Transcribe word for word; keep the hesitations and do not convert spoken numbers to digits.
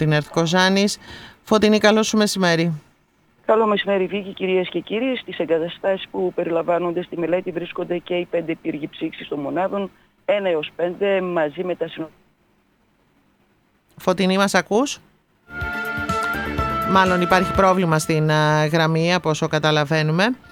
την ΕΡΤ Κοζάνης. Φωτεινή, καλό σου μεσημέρι. Καλό μεσημέρι, Βίκη, κυρίες και κύριοι. Στις εγκαταστάσεις που περιλαμβάνονται στη μελέτη βρίσκονται και οι πέντε πύργοι ψήξης των μονάδων, ένα έως πέντε, μαζί με τα συνοδεία. Φωτεινή, μας ακούς? Μάλλον υπάρχει πρόβλημα στην uh, γραμμή, από όσο καταλαβαίνουμε.